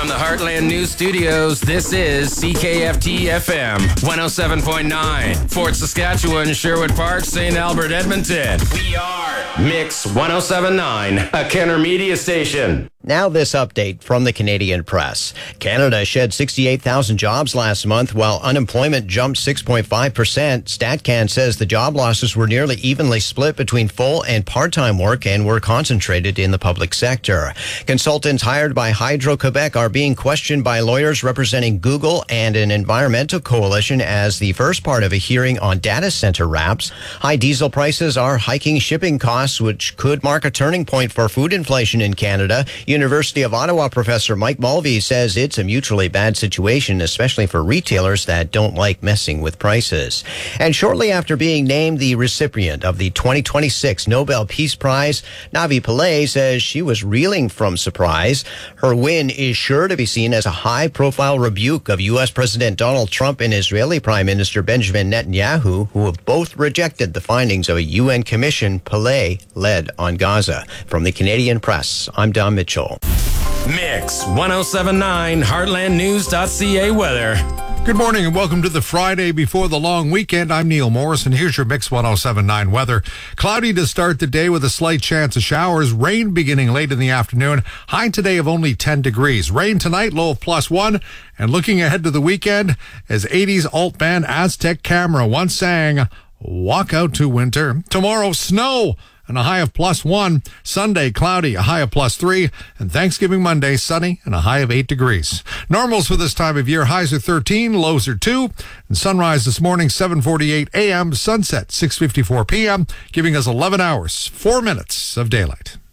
From the Heartland News Studios, this is CKFT FM 107.9. Fort Saskatchewan, Sherwood Park, St. Albert, Edmonton. We are Mix 107.9, a Kenner media station. Now this update from the Canadian Press. Canada shed 68,000 jobs last month while unemployment jumped 6.5%. StatCan says the job losses were nearly evenly split between full and part-time work and were concentrated in the public sector. Consultants hired by Hydro-Quebec are being questioned by lawyers representing Google and an environmental coalition as the first part of a hearing on data center wraps. High diesel prices are hiking shipping costs, which could mark a turning point for food inflation in Canada. University of Ottawa professor Mike Mulvey says it's a mutually bad situation, especially for retailers that don't like messing with prices. And shortly after being named the recipient of the 2026 Nobel Peace Prize, Navi Pillay says she was reeling from surprise. Her win is sure to be seen as a high-profile rebuke of U.S. President Donald Trump and Israeli Prime Minister Benjamin Netanyahu, who have both rejected the findings of a UN commission Pillay led on Gaza. From the Canadian Press, I'm Don Mitchell. Mix 107.9 heartlandnews.ca weather. Good morning and welcome to the Friday before the long weekend. I'm Neil Morris and here's your Mix 107.9 weather. Cloudy to start the day with a slight chance of showers. Rain beginning late in the afternoon. High today of only 10 degrees. Rain tonight, low of +1. And looking ahead to the weekend, as 80s alt band Aztec Camera once sang, "Walk out to winter." Tomorrow, snow and a high of +1. Sunday, cloudy, a high of +3. And Thanksgiving Monday, sunny and a high of 8 degrees. Normals for this time of year, highs are 13, lows are 2. And sunrise this morning, 7:48 a.m., sunset 6:54 p.m., giving us 11 hours, 4 minutes of daylight.